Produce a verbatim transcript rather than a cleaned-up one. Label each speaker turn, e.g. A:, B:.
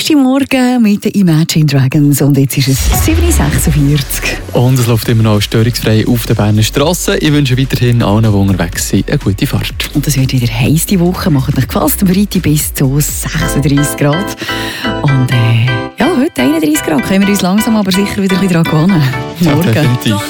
A: erste Morgen mit den Imagine Dragons und jetzt ist es sieben Uhr sechsundvierzig.
B: Und es läuft immer noch störungsfrei auf den Berner Strassen. Ich wünsche weiterhin allen, die unterwegs sind, eine gute Fahrt.
A: Und es wird wieder heiß die Woche. Macht euch gefasst, am Freitag bis zu sechsunddreissig Grad. Und äh, ja, heute einunddreissig Grad. Können wir uns langsam aber sicher wieder ein bisschen daran gewöhnen.
B: Ja,
A: Morgen.
B: definitiv.